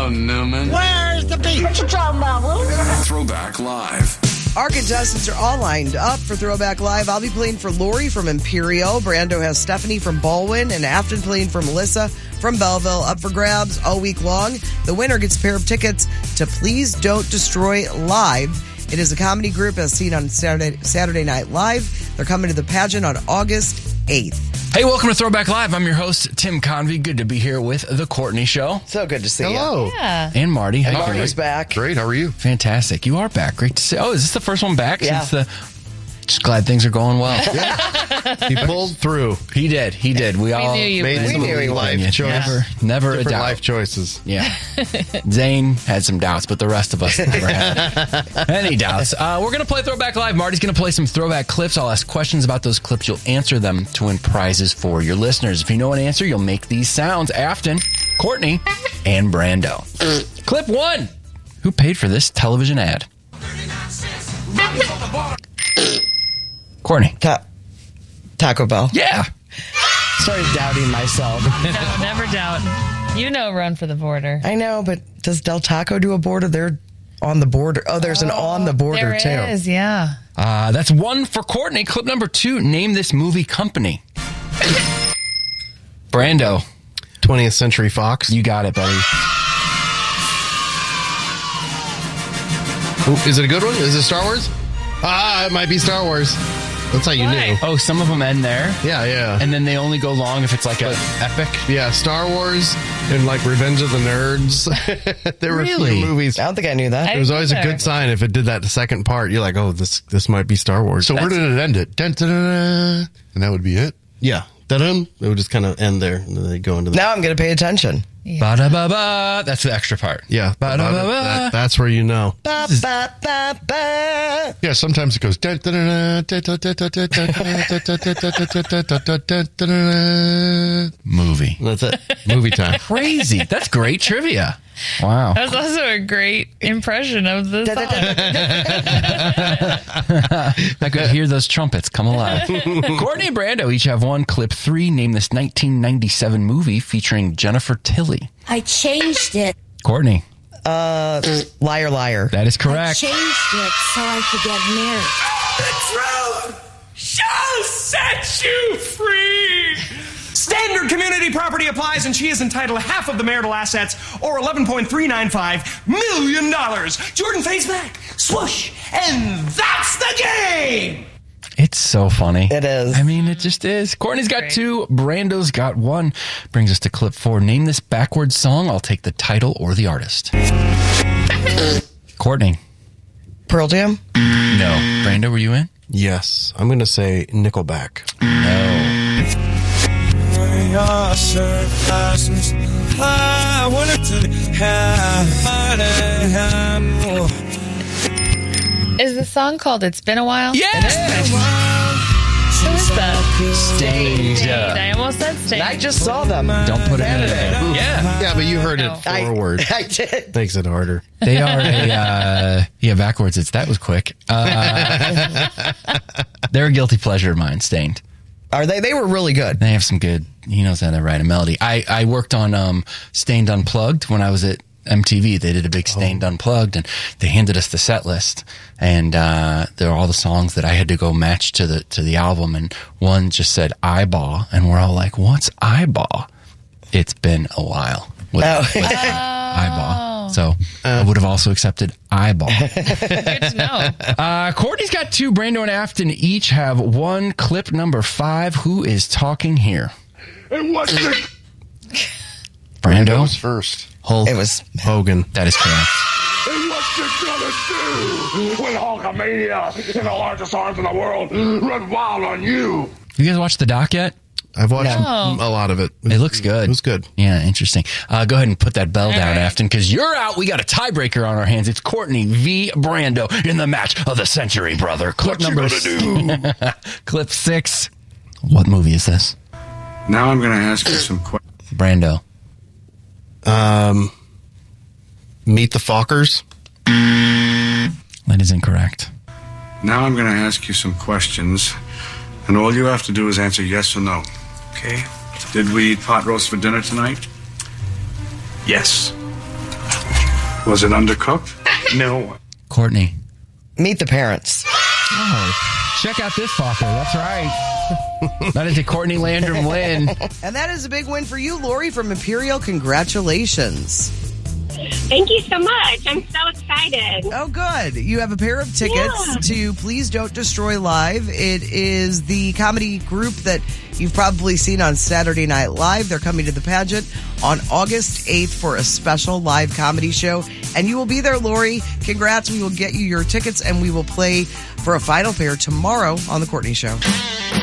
Newman. Where's the beach? What you talking about, Will? Throwback Live. Our contestants are all lined up for Throwback Live. I'll be playing for Lori from Imperial. Brando has Stephanie from Baldwin, and Afton playing for Melissa from Belleville. Up for grabs all week long. The winner gets a pair of tickets to Please Don't Destroy Live. It is a comedy group as seen on Saturday Night Live. They're coming to the pageant on August 8th. Hey, welcome to Throwback Live. I'm your host, Tim Convey. Good to be here with The Courtney Show. So good to see you. Hello. Yeah. And Marty. How you doing? Marty's back. Great. How are you? Fantastic. You are back. Great to see. Oh, is this the first one back Yeah. since the... Just glad things are going well. He pulled through. He did. We all knew you Made would. some knew he would. life choices. Never a Different doubt. life choices. Yeah. Zane had some doubts, but the rest of us never had any doubts. We're going to play Throwback Live. Marty's going to play some throwback clips. I'll ask questions about those clips. You'll answer them to win prizes for your listeners. If you know an answer, you'll make these sounds. Afton, Courtney, and Brando. Clip 1. Who paid for this television ad? Courtney. Taco Bell. Yeah. Started doubting myself. No, never doubt. You know, run for the border. I know, but does Del Taco do a border? They're on the border. Oh, there's an on the border, too. There is, yeah. That's 1 for Courtney. Clip number 2. Name this movie company. Brando. 20th Century Fox. You got it, buddy. Ooh, is it a good one? Is it Star Wars? It might be Star Wars. That's how you Why? knew. Oh, some of them end there. Yeah. And then they only go long if it's like an epic. Yeah, Star Wars and like Revenge of the Nerds. There were a Really? few movies. I don't think I knew that. It was always a either. good sign if it did that second part. You're like, oh, this might be Star Wars. So where did it end it? Dun, dun, dun, dun, and that would be it? Yeah. Dun-dun. It would just kind of end there. And then they go into the... Now I'm going to pay attention. Ba-da-ba-ba. That's the extra part. Yeah. Ba-da-ba-ba. That's where you know. Ba, ba, ba, ba. Yeah, sometimes it goes dun, dun, dun, dun, dun, dun, dun, dun, dun, dun, dun, dun, dun, dun, dun. Movie. That's it. Movie time. Crazy. That's great trivia. Wow. That was also a great impression of the song. I could hear those trumpets come alive. Courtney and Brando each have 1. Clip 3. Name this 1997 movie featuring Jennifer Tilly. I changed it. Courtney. Liar, liar. That is I correct. changed it so I could get married. The truth shall set you free. Standard community property applies, and she is entitled to half of the marital assets, or $11.395 million. Jordan fades back, swoosh, and that's the game. It's so funny. It is. I mean, it just is. Courtney's got 2. Brando's got 1. Brings us to clip 4. Name this backwards song. I'll take the title or the artist. Courtney. Pearl Jam? No. Brando, were you in? Yes. I'm going to say Nickelback. No. Is the song called It's Been a While? Yes! Who is that? Stained. I almost said Stained. I just saw them. Don't put it in there. Yeah. Yeah, but you heard No. it forward. I did. Makes it harder. They are backwards. That was quick. They're a guilty pleasure of mine, Stained. Are they? They were really good. They have some good, he knows how to write a melody. I worked on Stained Unplugged when I was at MTV. They did a big Stained Unplugged, and they handed us the set list, and there are all the songs that I had to go match to the album, and one just said Eyeball, and we're all like, what's Eyeball? It's been a while with Eyeball. So I would have also accepted Eyeball. Good to know. Courtney's got 2. Brando and Afton each have 1. Clip number 5. Who is talking here? And what's the... Brando? was first. It was Hogan. That is correct. And what's it gonna do when Hulkamania and the largest arms in the world run wild on you? You guys watched the doc yet? I've watched No. a lot of it. It looks good. It was good. Yeah, interesting. Go ahead and put that bell down, right. Afton, because you're out. We got a tiebreaker on our hands. It's Courtney v. Brando in the match of the century, brother. Clip number do? Clip 6. What movie is this? Now I'm going to ask you some questions. Brando. Meet the Fockers. That is incorrect. Now I'm going to ask you some questions, and all you have to do is answer yes or no. Okay? Did we eat pot roast for dinner tonight? Yes. Was it undercooked? No. Courtney. Meet the parents. Oh, check out this fucker. That's right. That is a Courtney Landrum win. And that is a big win for you, Lori from Imperial. Congratulations. Thank you so much. I'm so excited. Oh, good. You have a pair of tickets to Please Don't Destroy Live. It is the comedy group that you've probably seen on Saturday Night Live. They're coming to the pageant on August 8th for a special live comedy show. And you will be there, Lori. Congrats. We will get you your tickets, and we will play for a final pair tomorrow on The Courtney Show.